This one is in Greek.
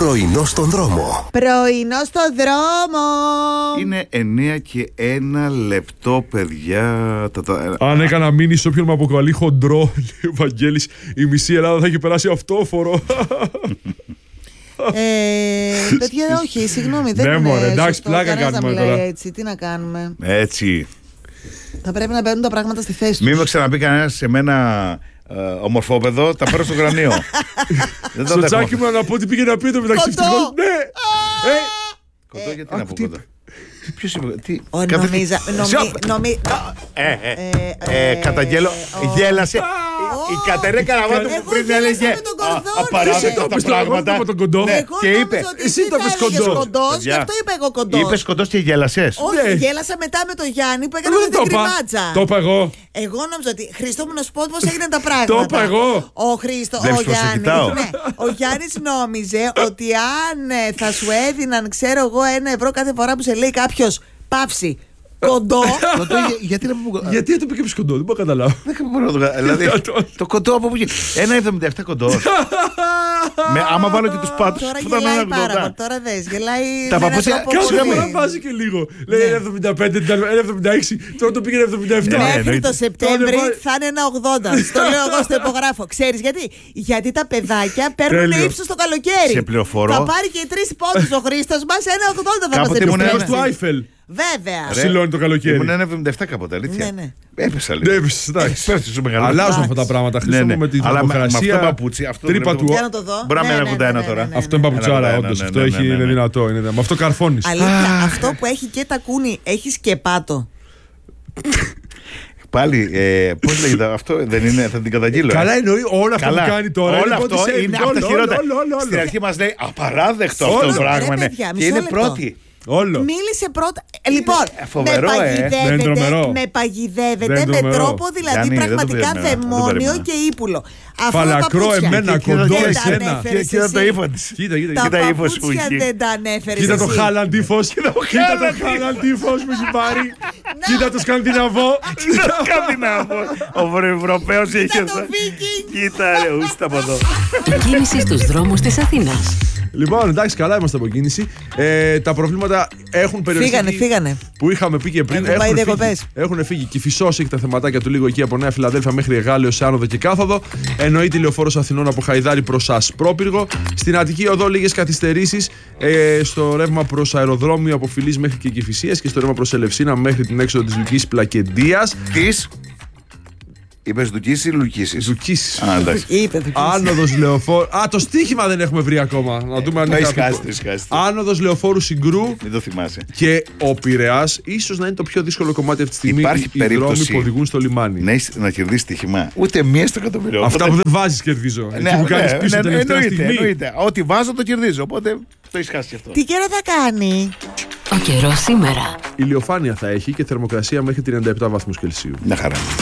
Πρωινό στον δρόμο. Πρωινό στον δρόμο. Είναι 9 και 1 λεπτό, παιδιά. Αν έκανα μήνυση σε όποιον με αποκαλεί χοντρό, λέει ο Βαγγέλης, η μισή Ελλάδα θα έχει περάσει αυτόφορο. Παιδιά, όχι, συγγνώμη, δεν Ναι, είναι μωρέ, εντάξει, σωστό. πλάκα Κανένας κάνουμε να μιλάει τώρα. έτσι, τι να κάνουμε. Έτσι. Θα πρέπει να μπαίνουν τα πράγματα στη θέση τους. Μην με ξαναπεί κανένα σε μένα ομορφόπεδο, τα παίρνω στο κρανίο. Δεν Στο τσάκι μου να πω ότι πήγε να πει το μεταξύ Κοντό. ευτυχώς. Ναι! Κοντό, γιατί να πω κοντό. Ποιος είπε, τι. Καταγγέλω, γέλασε. Η Κατερίνα Καραβάτου που πριν έλεγε απαράδεκτα τα πράγματα. Και είπε, εσύ το πες κοντός. Κοντός, γι' αυτό είπα εγώ κοντός. είπες κοντός και γέλασες. Όχι, γέλασα μετά με τον Γιάννη που έκανε Δεν την το είπα. κρυμάτσα. Το είπα εγώ. Εγώ νόμιζα ότι Χρήστο μου να σου πω πώς έγιναν τα πράγματα. Το είπα εγώ. Ο Χρήστο, Βλέπεις ο πώς σε Γιάννης, κοιτάω. ναι, ο Γιάννης νόμιζε ότι αν θα σου έδιναν, ξέρω εγώ, 1 ευρώ κάθε φορά που σε λέει κάποιος παύση κοντό. Γιατί να πω. Γιατί το πήγε κοντό, δεν μπορώ να καταλάβω. Δεν μπορώ να το κάνω. Δηλαδή, το κοντό από πού βγαίνει. 1,77 κοντό. Άμα βάλω και τους πάτους. Τώρα που ήταν γελάει πάρα 1,80. πολύ. Τώρα δες, γελάει. Τα με έναν παπούτσια- τρόπο Κάτσε, πολύ- Κάθε φορά βάζει και λίγο. Λέει 1,75, 1,76, τώρα το πήγε 1,77. Μέχρι εννοείται. το Σεπτέμβρη Τώρα πάει- θα είναι 1,80. Στο λέω εγώ, στο υπογράφω. Ξέρεις γιατί? Γιατί τα παιδάκια παίρνουν Τέλειο. ύψος το καλοκαίρι. Σε πληροφορώ. Θα πάρει και οι 3 πόντους ο Χρήστος μας, 1,80 θα μας Κάποτε ήμουν επιστρέψει. Του Άιφελ. Βέβαια. Ψηλώνει το καλοκαίρι. Ήμουν 1,77 κάποτε, αλήθεια. Ναι. Έπεσα Ναι, λίγο. εντάξει. Πέφτει στο μεγαλύτερο. Αλλάζουν αυτά τα πράγματα. Χρησιμοποιούμε με την Αλλά με αυτό το θερμοκρασία. παπούτσι, αυτό Τρύπα βλέπω- του. Για να το δω. Μπορεί να Ναι, μην ναι, είναι 81 ναι, τώρα. ναι, ναι. Αυτό είναι παπουτσάρα, Ναι, όντως. ναι, Αυτό ναι, έχει- ναι, ναι. είναι δυνατό. Με αυτό καρφώνεις. Αλήθεια, αυτό που έχει και τακούνι έχει σκεπάτο. Πάλι, πώς λέγεται αυτό, δεν είναι, θα την καταγγείλω. Καλά εννοεί όλα αυτά που κάνει τώρα. Όλο είναι αυτό body shaming, είναι από τα όλο, χειρότερα. όλο. Στην αρχή μας λέει απαράδεκτο αυτό το Όλο. πράγμα. Ρε, ναι. παιδιά, Και μισό είναι λεπτό. πρώτη. Όλο. Μίλησε πρώτα. Λοιπόν, φοβερό, Δεν είναι με τρομερό. παγιδεύετε Δεν με τρομερό. τρόπο δηλαδή Γιάννη, δεν το πραγματικά περίμενα, δεν το δαιμόνιο περίμενα. και ύπουλο. Αυτά τα Φαλακρό παπούτσια. εμένα, Κοίτα, κοντό κοίτα, εσένα. ανέφερες Κοίτα το εσύ. ύφο της. Κοίτα, Τα Κοίτα ύφος που παπούτσια έχει. δεν τα ανέφερες Κοίτα το εσύ. χαλαντήφος. Κοίτα το χαλαντήφος που έχει πάρει. Κοίτα το σκανδιναβό. Σκανδινάβο. Ο Βορειοευρωπαίος έχει Κοίτα αυτό. το Viking. Κοίτα ρε, ούστα από εδώ. Η κίνηση στους δρόμους της Αθήνας. Λοιπόν, εντάξει, καλά είμαστε από κίνηση. Τα προβλήματα έχουν περιοριστεί. Φύγανε. Που είχαμε πει και πριν. Έχουν πάει διακοπές. Έχουν φύγει. Κηφισός έχει τα θεματάκια του λίγο εκεί από Νέα Φιλαδέλφια μέχρι Εγάλεο σε άνοδο και κάθοδο. Εννοείται λεωφόρος Αθηνών από Χαϊδάρι προς Ασπρόπυργο. Στην Αττική Οδό λίγες καθυστερήσεις. Στο ρεύμα προς αεροδρόμιο από Φιλής μέχρι και Κηφισίας και στο ρεύμα προς Ελευσίνα μέχρι την έξοδο της Λουκής Πλακεντίας. Της. Είπες Δουκής ή Λουκίσης. Λουκής. Α, εντάξει. Είπε το Άνοδος λεωφόρου. Το στοίχημα δεν έχουμε βρει ακόμα. Να δούμε αν Το είναι έχεις κάποιο. χάσει, το έχεις χάσει. Άνοδος λεωφόρου Συγκρού. Μην το θυμάσαι. Και ο Πειραιάς ίσως να είναι το πιο δύσκολο κομμάτι αυτή τη στιγμή. Υπάρχει οι δρόμοι περίπτωση που οδηγούν στο λιμάνι. Να κερδίσει στοίχημα. Ούτε μία στο εκατομμύριο. Αυτά που δεν βάζεις κερδίζω. Εκεί που κάνεις πίσω τελευταία στιγμή. Εννοείται. Ό,τι βάζω το κερδίζω. Οπότε το έχεις χάσει αυτό. Τι καιρό θα κάνει? Ο καιρός σήμερα. Ηλιοφάνεια θα έχει και θερμοκρασία μέχρι 37 βαθμούς Κελσίου. Μια χαρά.